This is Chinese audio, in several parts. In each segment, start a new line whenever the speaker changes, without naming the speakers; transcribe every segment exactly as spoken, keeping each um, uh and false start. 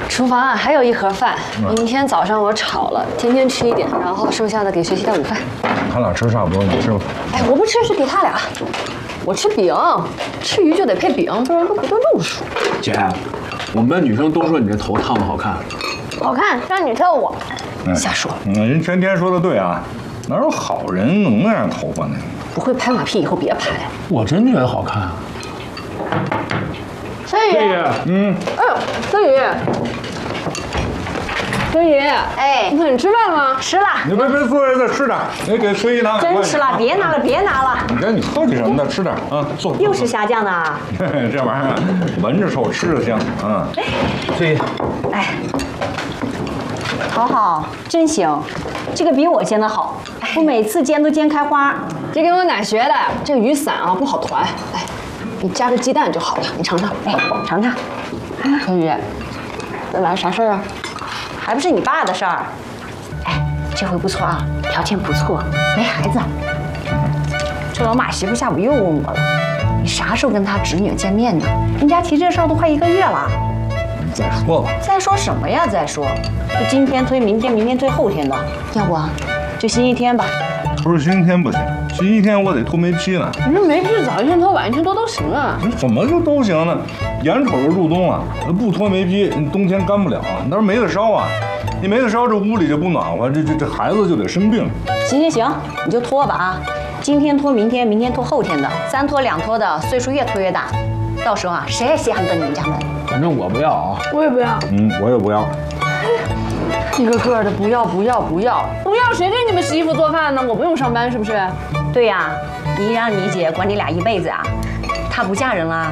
厨房啊还有一盒饭，明天早上我炒了，天天吃一点，然后剩下的给学习当午饭。
他俩吃差不多，你吃吧。
哎，我不吃是给他俩，我吃饼，吃鱼就得配饼，不然都不对路数。
姐，我们班女生都说你这头烫的好看，
好看，让你特我。
嗯、
瞎说。
嗯，人天天说的对啊，哪有好人弄那样头发呢？
不会拍马屁以后别拍。
我真觉得好看啊。
孙宇，
嗯，
哎呦，孙宇，孙宇，
哎，
你吃饭了吗？
吃了，
你别别坐下再吃点，你给孙姨拿点。
真吃了，别拿了，别拿了。
你看你客气什么的，吃点啊，坐。
又是虾酱呢？
这玩意儿闻着臭，吃着香啊。孙姨，
哎，好好，真行，这个比我煎的好，我每次煎都煎开花。
这跟我奶学的，这个雨伞啊不好团，哎，你加个鸡蛋就好了，你尝尝。
哎，尝尝。
孙宇，这来啥事儿啊？
还不是你爸的事儿。哎，这回不错啊，条件不错，没孩子。这老马媳妇下午又问我了，你啥时候跟他侄女见面呢？人家提这事儿都快一个月了。
你再说吧。
再说什么呀？再说，就今天推明天，明天推后天的，要不啊，就星期天吧。
不是星期天不行，星期天我得脱煤坯呢。
你这没事早一天脱晚一天脱都行啊。
你怎么就都行呢？眼瞅着入冬了，不脱煤坯，你冬天干不了，那是没得烧啊。你没得烧，这屋里就不暖和，这这这孩子就得生病。
行行行，你就拖吧啊！今天拖明天，明天拖后天的，三拖两拖的，岁数越拖越大，到时候啊，谁也稀罕登你们家门。
反正我不要啊。
我也不要。
嗯，我也不要。
一个个的不要不要不要不要，谁给你们洗衣服做饭呢？我不用上班是不是？
对呀、啊，你让你姐管你俩一辈子啊，她不嫁人啦。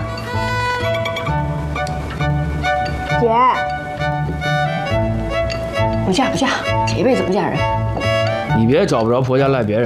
姐，不嫁不嫁，这辈子不嫁人。
你别找不着婆家赖别人。